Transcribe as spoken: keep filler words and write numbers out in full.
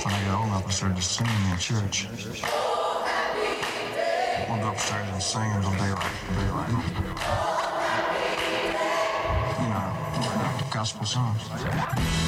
when I got old enough, I started singing in church. One girl started singing until daylight, daylight. You know, gospel songs.